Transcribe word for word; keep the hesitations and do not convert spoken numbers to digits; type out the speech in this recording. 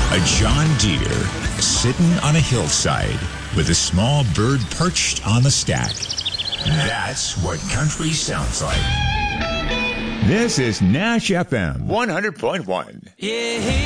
A John Deere sitting on a hillside with a small bird perched on the stack. That's what country sounds like. This is Nash F M one hundred point one. Yeah.